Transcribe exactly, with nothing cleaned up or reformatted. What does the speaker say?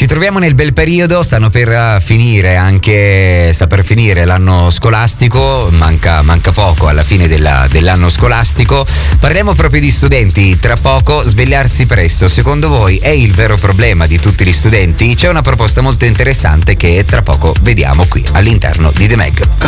Ci troviamo nel bel periodo, stanno per finire anche, sta per finire l'anno scolastico, manca, manca poco alla fine della, dell'anno scolastico. Parliamo proprio di studenti, tra poco svegliarsi presto. Secondo voi è il vero problema di tutti gli studenti? C'è una proposta molto interessante che tra poco vediamo qui all'interno di The Mag.